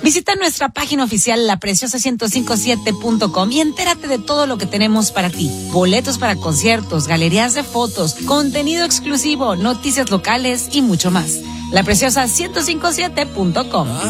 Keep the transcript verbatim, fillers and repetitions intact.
Visita nuestra página oficial la preciosa ciento cincuenta y siete punto com y entérate de todo lo que tenemos para ti. Boletos para conciertos, galerías de fotos, contenido exclusivo, noticias locales y mucho más. la preciosa ciento cincuenta y siete punto com.